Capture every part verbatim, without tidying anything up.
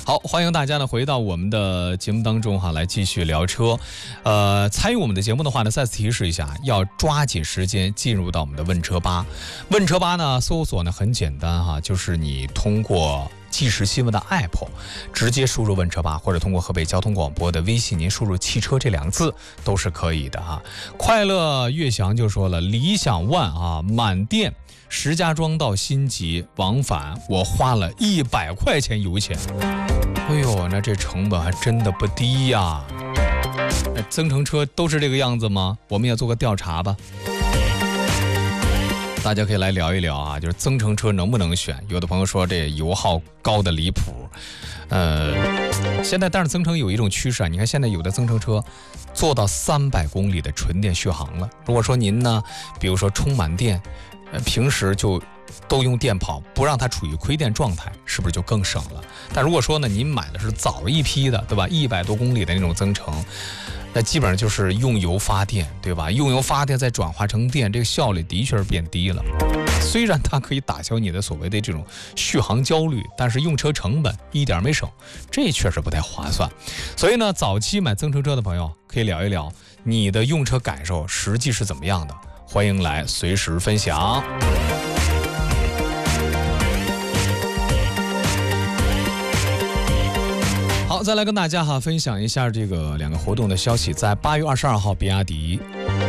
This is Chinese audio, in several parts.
好，欢迎大家呢回到我们的节目当中哈，来继续聊车。呃，参与我们的节目的话呢，再次提示一下，要抓紧时间进入到我们的问车吧。问车吧呢，搜索呢很简单哈，就是你通过即时新闻的 app 直接输入问车吧，或者通过河北交通广播的微信，您输入汽车这两个字都是可以的哈。快乐悦翔就说了，理想 ONE 啊，满电石家庄到新集往返，我花了一百块钱油钱。哎呦，那这成本还真的不低呀！那增程车都是这个样子吗？我们也做个调查吧。大家可以来聊一聊啊，就是增程车能不能选？有的朋友说这油耗高的离谱，呃，现在但是增程有一种趋势啊，你看现在有的增程车做到三百公里的纯电续航了。如果说您呢，比如说充满电，呃，平时就都用电跑，不让它处于亏电状态，是不是就更省了？但如果说呢，您买的是早一批的，对吧？一百多公里的那种增程，那基本上就是用油发电，对吧？用油发电再转化成电，这个效率的确是变低了。虽然它可以打消你的所谓的这种续航焦虑，但是用车成本一点没省，这确实不太划算。所以呢，早期买增程车的朋友可以聊一聊你的用车感受实际是怎么样的，欢迎来随时分享。好，再来跟大家哈分享一下这个两个活动的消息。在八月二十二号，比亚迪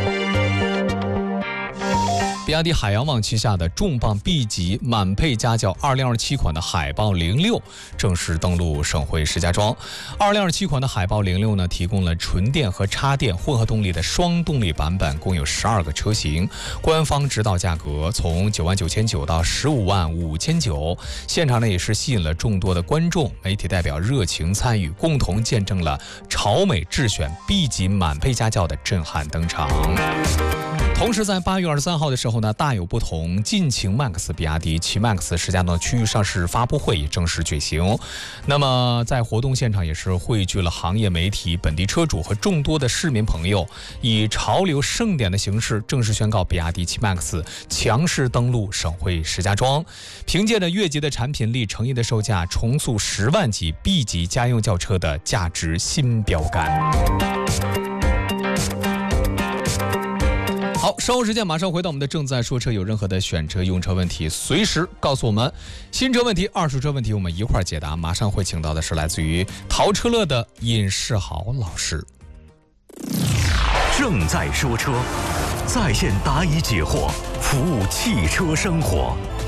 比亚迪海洋网旗下的重磅 B 级满配家轿二零二七款的海豹零六正式登陆省会石家庄。二零二七款的海豹零六呢，提供了纯电和插电混合动力的双动力版本，共有十二个车型。官方指导价格从九万九千九到十五万五千九。现场呢也是吸引了众多的观众、媒体代表热情参与，共同见证了潮美智选 B 级满配家轿的震撼登场。同时，在八月二十三号的时候呢，大有不同，劲擎 Max 比亚迪奇 Max 石家庄区域上市发布会也正式举行。那么，在活动现场也是汇聚了行业媒体、本地车主和众多的市民朋友，以潮流盛典的形式正式宣告比亚迪奇 Max 强势登陆省会石家庄。凭借着越级的产品力、诚意的售价，重塑十万级 B 级家用轿车的价值新标杆。好，稍后时间马上回到我们的正在说车，有任何的选车用车问题随时告诉我们，新车问题、二手车问题我们一块儿解答。马上会请到的是来自于淘车乐的尹世豪老师。 正在说车，在线答疑解惑，服务汽车生活。